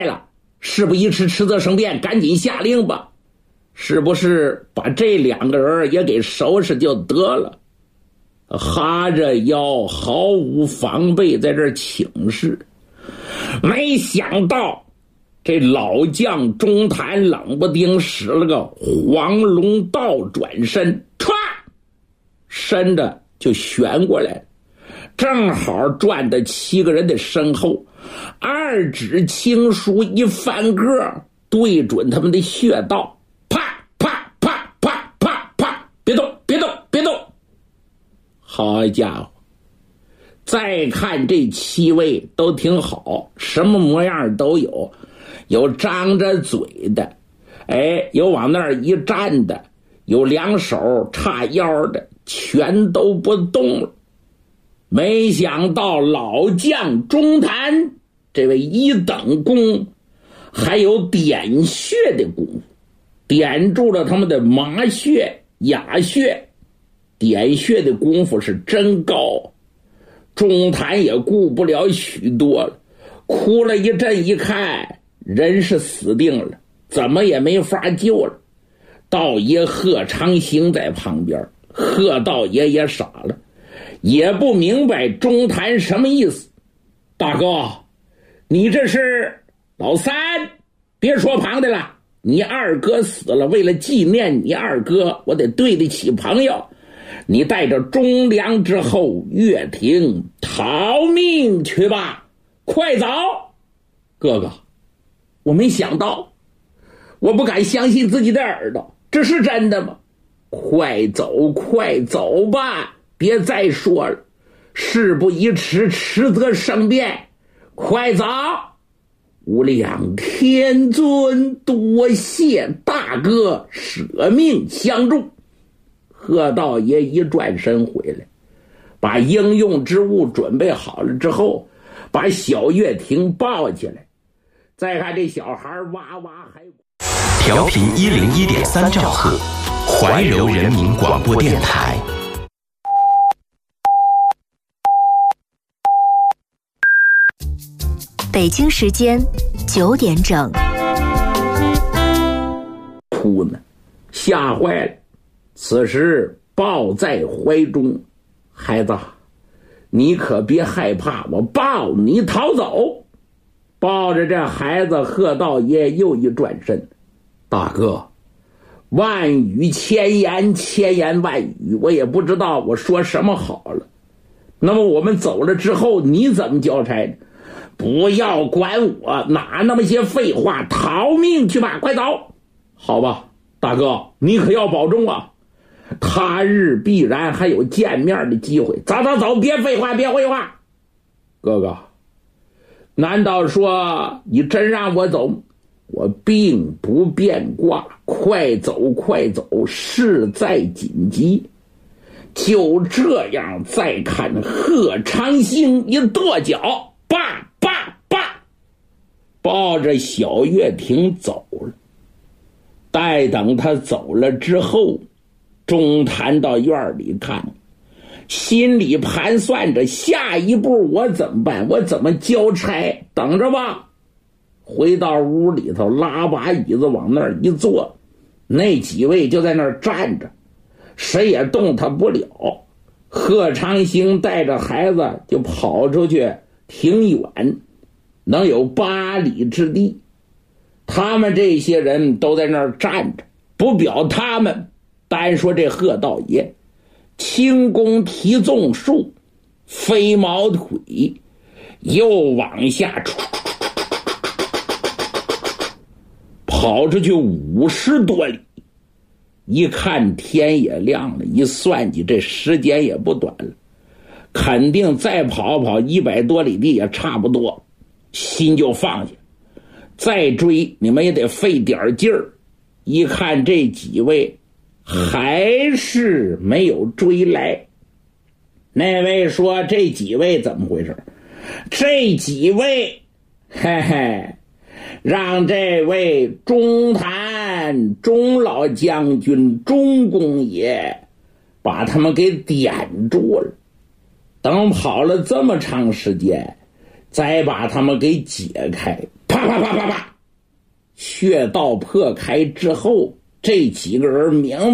了，事不宜迟，迟则生变，赶紧下令吧。是不是把这2个人也给收拾就得了？哈着腰，毫无防备，在这儿请示。没想到这老将中坛冷不丁使了个黄龙倒转身，歘，身子就旋过来，正好转到7个人的身后，2指轻舒一翻个，对准他们的穴道，啪啪啪啪啪啪，别动别动别动。好家伙，再看这7位都挺好，什么模样都有，有张着嘴的，有往那儿一站的，有2手叉腰的，全都不动了。没想到老将中坛这位1等功还有点穴的功夫，点住了他们的麻穴、哑穴，点穴的功夫是真高。中坛也顾不了许多了，哭了一阵，一看人是死定了，怎么也没法救了。道爷贺长兴在旁边，贺道爷也傻了，也不明白中坛什么意思。大哥，你这是老三，别说旁的了，你2哥死了，为了纪念你2哥，我得对得起朋友，你带着忠良之后岳庭逃命去吧，快走。哥哥，我没想到，我不敢相信自己的耳朵，这是真的吗？快走快走吧，别再说了，事不宜迟，迟则生变，快走。无量天尊，多谢大哥舍命相助。贺道爷一转身回来，把应用之物准备好了之后，把小月婷抱起来。再看这小孩哇哇还调频101.3兆赫，怀柔人民广播电台。 北京时间9点整。 哭呢，吓坏了。此时抱在怀中，孩子，你可别害怕，我抱你逃走。抱着这孩子，贺道爷又一转身，大哥，万语千言，千言万语，我也不知道我说什么好了。那么我们走了之后，你怎么交差？不要管我，哪那么些废话，逃命去吧，快走。好吧，大哥，你可要保重啊，他日必然还有见面的机会。走走走，别废话，别废话。哥哥，难道说你真让我走？我并不变卦，快走快走，事在紧急。就这样，再看贺长兴一跺脚，叭叭叭，抱着小月婷走了。待等他走了之后，中坛到院里看，心里盘算着下一步我怎么办，我怎么交差，等着吧。回到屋里头，拉把椅子往那儿一坐，那几位就在那儿站着，谁也动弹不了。贺长兴带着孩子就跑出去挺远，能有8里之地。他们这些人都在那儿站着，不表他们，单说这贺道爷，轻功提纵术，飞毛腿，又往下跑出去50多里。一看天也亮了，一算计这时间也不短了，肯定再跑100多里地也差不多，心就放下。再追你们也得费点劲儿。一看这几位还是没有追来，那位说这几位怎么回事？这几位让这位中坛钟老将军钟公爷把他们给点住了。等跑了这么长时间， 再把他们给解开，啪啪啪啪啪，穴道破开之后，这几个人明